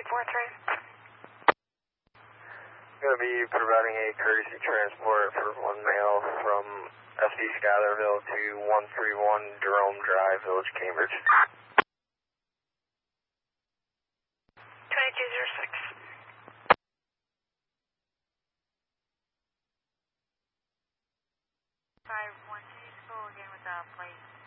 Going to be providing a courtesy transport for one male from SD Schuylerville to 131 Jerome Drive, Village, Cambridge. 2206. 512, can you go again with the plate?